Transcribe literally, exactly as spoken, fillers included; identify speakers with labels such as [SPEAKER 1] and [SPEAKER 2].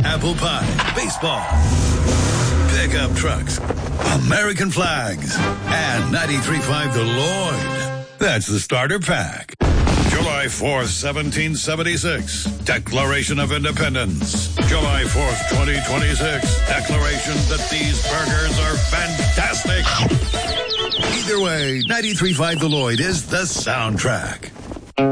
[SPEAKER 1] apple pie, baseball, pickup trucks, American flags, and ninety-three point five The Lloyd. That's the starter pack. July fourth, seventeen seventy-six. Declaration of Independence. July fourth, twenty twenty-six. Declaration that these burgers are fantastic. Either way, ninety-three point five The Lloyd is the soundtrack.